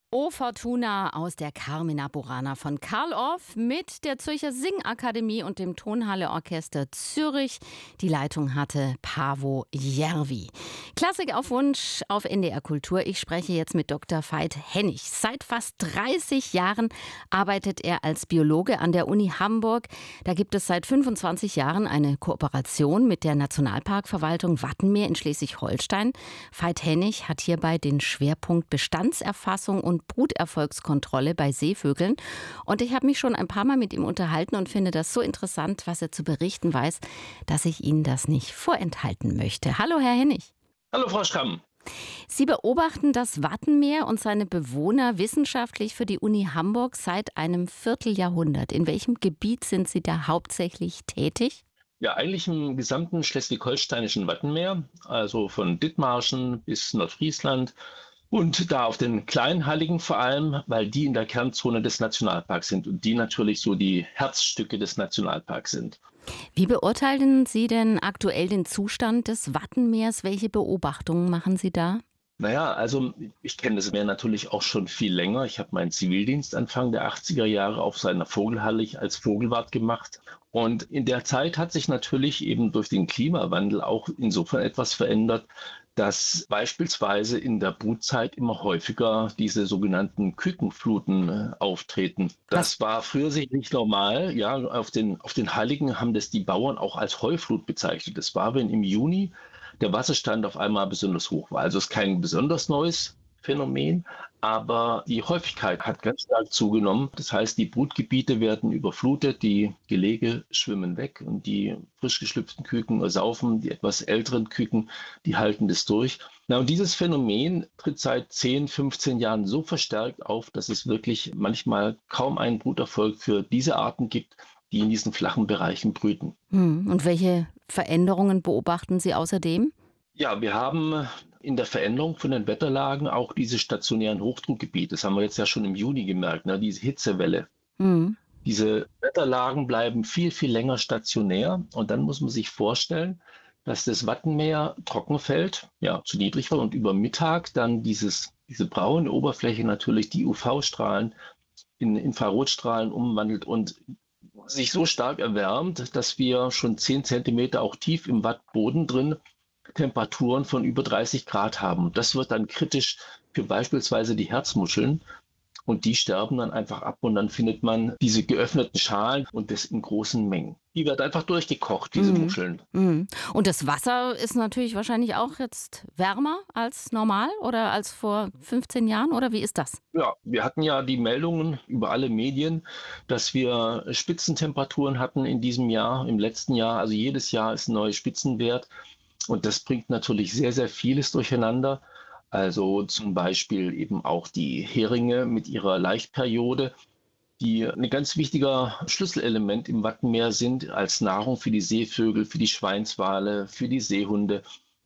O Fortuna aus der Carmina Burana von Karl Orff mit der Zürcher Singakademie und dem Tonhalle-Orchester Zürich. Die Leitung hatte Paavo Järvi. Klassik auf Wunsch auf NDR Kultur. Ich spreche jetzt mit Dr. Veit Hennig. Seit fast 30 Jahren arbeitet er als Biologe an der Uni Hamburg. Da gibt es seit 25 Jahren eine Kooperation mit der Nationalparkverwaltung Wattenmeer in Schleswig-Holstein. Veit Hennig hat hierbei den Schwerpunkt Bestandserfassung und Bruterfolgskontrolle bei Seevögeln. Und ich habe mich schon ein paar Mal mit ihm unterhalten und finde das so interessant, was er zu berichten weiß, dass ich Ihnen das nicht vorenthalten möchte. Hallo, Herr Hennig. Hallo, Frau Schramm. Sie beobachten das Wattenmeer und seine Bewohner wissenschaftlich für die Uni Hamburg seit einem Vierteljahrhundert. In welchem Gebiet sind Sie da hauptsächlich tätig? Ja, eigentlich im gesamten schleswig-holsteinischen Wattenmeer, also von Dithmarschen bis Nordfriesland und da auf den Kleinhalligen vor allem, weil die in der Kernzone des Nationalparks sind und die natürlich so die Herzstücke des Nationalparks sind. Wie beurteilen Sie denn aktuell den Zustand des Wattenmeers? Welche Beobachtungen machen Sie da? Naja, also ich kenne das Meer natürlich auch schon viel länger. Ich habe meinen Zivildienst Anfang der 80er Jahre auf seiner Vogelhallig als Vogelwart gemacht. Und in der Zeit hat sich natürlich eben durch den Klimawandel auch insofern etwas verändert, dass beispielsweise in der Brutzeit immer häufiger diese sogenannten Kükenfluten auftreten. Was? Das war früher sicherlich normal. Ja, auf den Halligen haben das die Bauern auch als Heuflut bezeichnet. Das war, wenn im Juni der Wasserstand auf einmal besonders hoch war. Also es ist kein besonders neues Phänomen, aber die Häufigkeit hat ganz stark zugenommen. Das heißt, die Brutgebiete werden überflutet, die Gelege schwimmen weg und die frisch geschlüpften Küken ersaufen, die etwas älteren Küken, die halten das durch. Na, und dieses Phänomen tritt seit 10, 15 Jahren so verstärkt auf, dass es wirklich manchmal kaum einen Bruterfolg für diese Arten gibt, die in diesen flachen Bereichen brüten. Und welche Veränderungen beobachten Sie außerdem? Ja, wir haben in der Veränderung von den Wetterlagen auch diese stationären Hochdruckgebiete. Das haben wir jetzt ja schon im Juni gemerkt, ne? Diese Hitzewelle. Hm. Diese Wetterlagen bleiben viel, viel länger stationär. Und dann muss man sich vorstellen, dass das Wattenmeer trocken fällt, ja, zu niedrig war und über Mittag dann diese braune Oberfläche natürlich die UV-Strahlen in Infrarotstrahlen umwandelt und sich so stark erwärmt, dass wir schon 10 Zentimeter auch tief im Wattboden drin Temperaturen von über 30 Grad haben. Das wird dann kritisch für beispielsweise die Herzmuscheln und die sterben dann einfach ab und dann findet man diese geöffneten Schalen und das in großen Mengen. Die werden einfach durchgekocht, diese Mhm. Muscheln. Mhm. Und das Wasser ist natürlich wahrscheinlich auch jetzt wärmer als normal oder als vor 15 Jahren, oder wie ist das? Ja, wir hatten ja die Meldungen über alle Medien, dass wir Spitzentemperaturen hatten in diesem Jahr, im letzten Jahr. Also jedes Jahr ist ein neuer Spitzenwert. Und das bringt natürlich sehr, sehr vieles durcheinander. Also zum Beispiel eben auch die Heringe mit ihrer Laichperiode, die ein ganz wichtiger Schlüsselelement im Wattenmeer sind als Nahrung für die Seevögel, für die Schweinswale, für die Seehunde.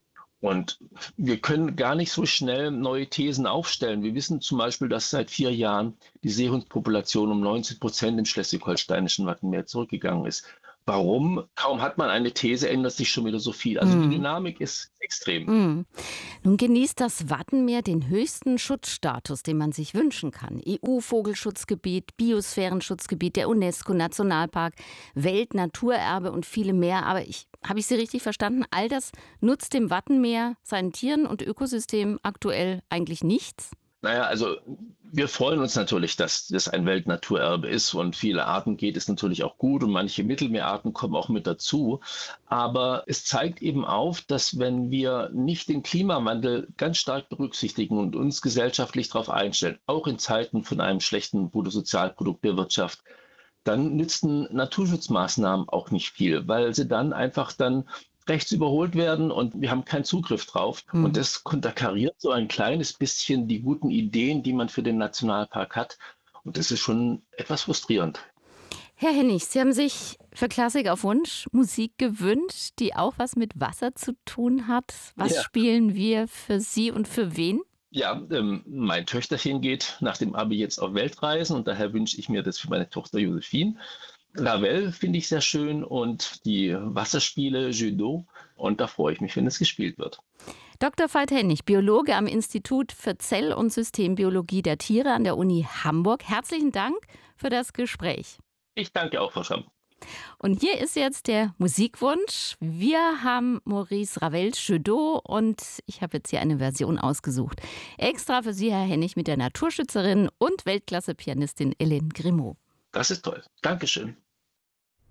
Und wir können gar nicht so schnell neue Thesen aufstellen. Wir wissen zum Beispiel, dass seit 4 Jahren die Seehundpopulation um 19% im schleswig-holsteinischen Wattenmeer zurückgegangen ist. Warum? Kaum hat man eine These, ändert sich schon wieder so viel. Also die Mhm. Dynamik ist extrem. Mhm. Nun genießt das Wattenmeer den höchsten Schutzstatus, den man sich wünschen kann. EU-Vogelschutzgebiet, Biosphärenschutzgebiet, der UNESCO-Nationalpark, Weltnaturerbe und viele mehr. Aber habe ich Sie richtig verstanden? All das nutzt dem Wattenmeer, seinen Tieren und Ökosystem aktuell eigentlich nichts? Naja, also wir freuen uns natürlich, dass das ein Weltnaturerbe ist und viele Arten geht es natürlich auch gut und manche Mittelmeerarten kommen auch mit dazu. Aber es zeigt eben auf, dass wenn wir nicht den Klimawandel ganz stark berücksichtigen und uns gesellschaftlich darauf einstellen, auch in Zeiten von einem schlechten Bruttosozialprodukt der Wirtschaft, dann nützen Naturschutzmaßnahmen auch nicht viel, weil sie dann einfach dann rechts überholt werden und wir haben keinen Zugriff drauf. Und Mhm. das konterkariert so ein kleines bisschen die guten Ideen, die man für den Nationalpark hat. Und das ist schon etwas frustrierend. Herr Hennig, Sie haben sich für Klassik auf Wunsch Musik gewünscht, die auch was mit Wasser zu tun hat. Was Ja. spielen wir für Sie und für wen? Ja, mein Töchterchen geht nach dem Abi jetzt auf Weltreisen und daher wünsche ich mir das für meine Tochter Josephine. Ravel finde ich sehr schön und die Wasserspiele Jeux d'eau und da freue ich mich, wenn es gespielt wird. Dr. Veit Hennig, Biologe am Institut für Zell- und Systembiologie der Tiere an der Uni Hamburg. Herzlichen Dank für das Gespräch. Ich danke auch, Frau Schramm. Und hier ist jetzt der Musikwunsch. Wir haben Maurice Ravel Chedot und ich habe jetzt hier eine Version ausgesucht. Extra für Sie, Herr Hennig, mit der Naturschützerin und Weltklasse-Pianistin Hélène Grimaud. Das ist toll. Dankeschön.